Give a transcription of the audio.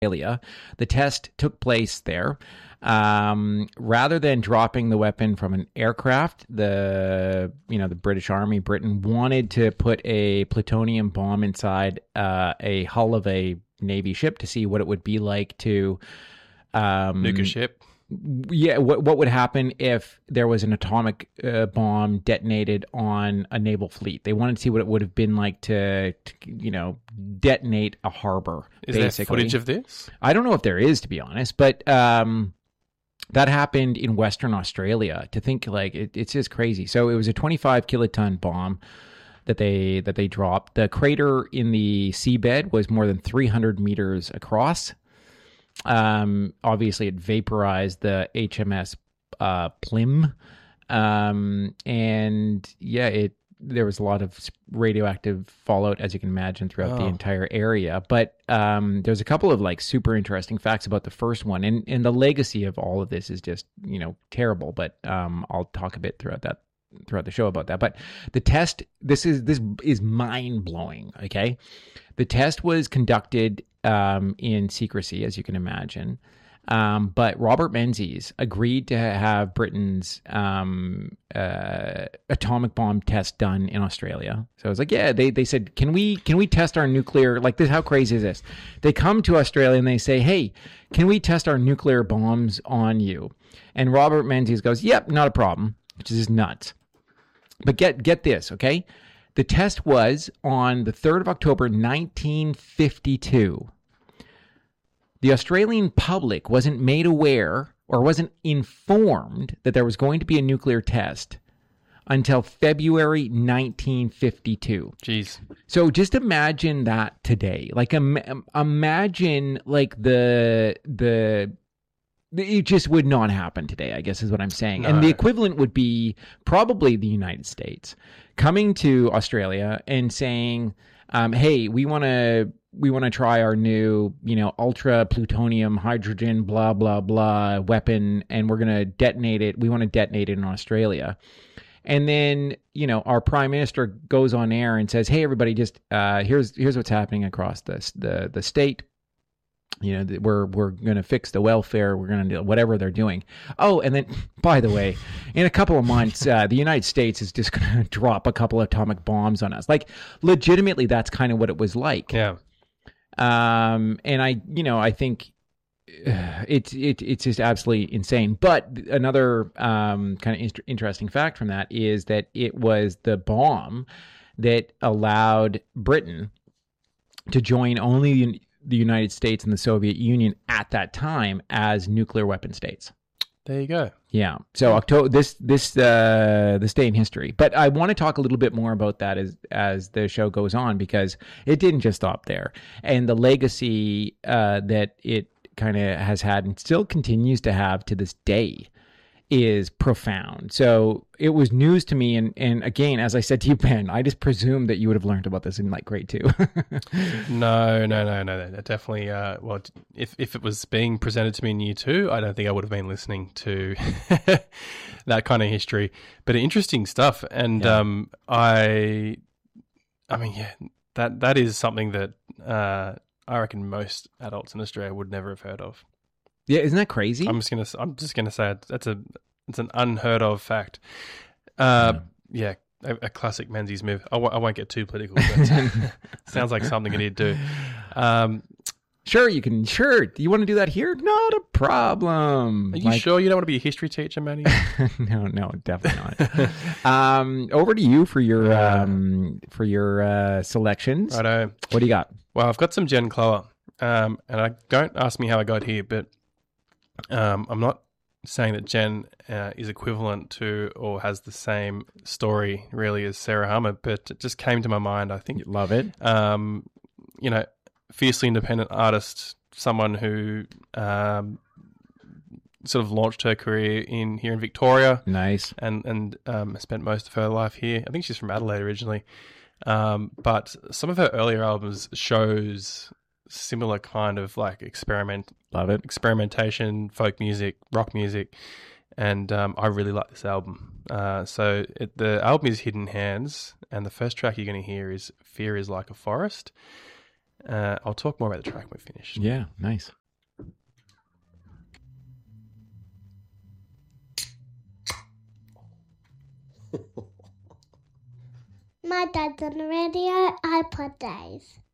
Australia. The test took place there. Rather than dropping the weapon from an aircraft, the British Army, Britain, wanted to put a plutonium bomb inside a hull of a Navy ship to see what it would be like to nuke a ship. Yeah, what would happen if there was an atomic bomb detonated on a naval fleet? They wanted to see what it would have been like to detonate a harbor. Is there footage of this? I don't know if there is, to be honest, but that happened in Western Australia. To think it's just crazy. So it was a 25 kiloton bomb that they dropped. The crater in the seabed was more than 300 meters across. Obviously it vaporized the HMS Plim, and there was a lot of radioactive fallout, as you can imagine, throughout the entire area. But there's a couple of super interesting facts about the first one, and the legacy of all of this is just terrible. But I'll talk a bit throughout the show about that. But the test, this is mind blowing. Okay, the test was conducted in secrecy, as you can imagine. But Robert Menzies agreed to have Britain's atomic bomb test done in Australia. So I was like, yeah, they said, can we test our nuclear, like this, how crazy is this? They come to Australia and they say, hey, can we test our nuclear bombs on you? And Robert Menzies goes, yep, not a problem, which is just nuts. But get this, okay? The test was on the 3rd of October, 1952. The Australian public wasn't made aware or wasn't informed that there was going to be a nuclear test until February 1952. Jeez. So just imagine that today. Imagine it just would not happen today, I guess is what I'm saying. No. And the equivalent would be probably the United States coming to Australia and saying, hey, we want to try our new, ultra plutonium hydrogen, blah, blah, blah weapon, and we're going to detonate it. We want to detonate it in Australia. And then, our prime minister goes on air and says, hey, everybody, just here's what's happening across the state. We're going to fix the welfare. We're going to do whatever they're doing. Oh, and then, by the way, in a couple of months, the United States is just going to drop a couple of atomic bombs on us. Legitimately, that's kind of what it was like. Yeah. And I think it's just absolutely insane. But another kind of interesting fact from that is that it was the bomb that allowed Britain to join only the United States and the Soviet Union at that time as nuclear weapon states. There you go. Yeah. So this day in history. But I want to talk a little bit more about that as the show goes on, because it didn't just stop there. And the legacy that it kind of has had and still continues to have to this day is profound. So it was news to me. And again, as I said to you, Ben, I just presumed that you would have learned about this in grade 2. No. Definitely. Well, if it was being presented to me in year 2, I don't think I would have been listening to that kind of history. But interesting stuff. And I mean, yeah, that is something that I reckon most adults in Australia would never have heard of. Yeah, isn't that crazy? I'm just gonna say it's an unheard of fact. Yeah, a classic Menzies move. I won't get too political, but sounds like something I need to do. Sure, you can. Sure, do you want to do that here? Not a problem. Are you sure you don't want to be a history teacher, Manny? No, definitely not. Over to you for your selections. Righto. What do you got? Well, I've got some Jen Clower, and don't ask me how I got here, but I'm not saying that Jen is equivalent to or has the same story really as Sarah Harmer, but it just came to my mind. I think love it. Fiercely independent artist, someone who sort of launched her career here in Victoria. Nice. And spent most of her life here. I think she's from Adelaide originally. But some of her earlier albums shows similar kind of experimentation, folk music, rock music, and I really like this album. The album is Hidden Hands, and the first track you're going to hear is Fear is Like a Forest. I'll talk more about the track when we're finished. Yeah, nice. My dad's on the radio, iPod days.